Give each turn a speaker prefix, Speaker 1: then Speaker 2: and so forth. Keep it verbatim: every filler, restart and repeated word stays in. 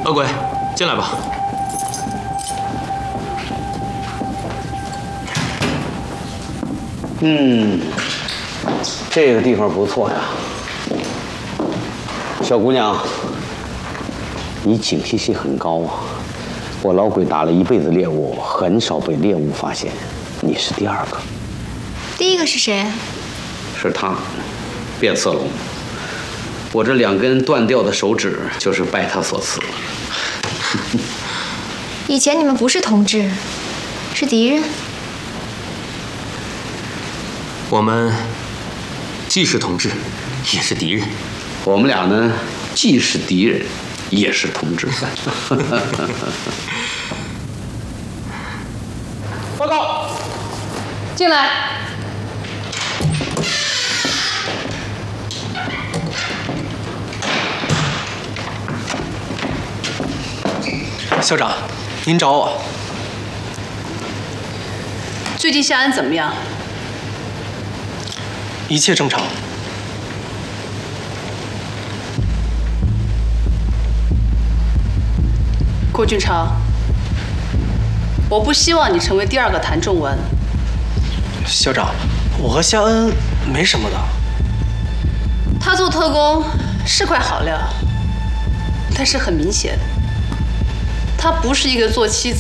Speaker 1: 恶鬼，进来吧。
Speaker 2: 嗯，这个地方不错呀。小姑娘，你警惕性很高啊。我老鬼打了一辈子猎物，很少被猎物发现，你是第二个。
Speaker 3: 第一个是谁？
Speaker 2: 是他，变色龙。我这两根断掉的手指就是拜他所赐。
Speaker 3: 以前你们不是同志，是敌人。
Speaker 1: 我们既是同志，也是敌人。
Speaker 2: 我们俩呢，既是敌人，也是同志。
Speaker 4: 报告，进来。
Speaker 1: 校长，您找我。
Speaker 4: 最近夏安怎么样？
Speaker 1: 一切正常。
Speaker 4: 郭俊超，我不希望你成为第二个谭仲文。
Speaker 1: 校长，我和夏恩没什么的。
Speaker 4: 他做特工是块好料，但是很明显，他不是一个做妻子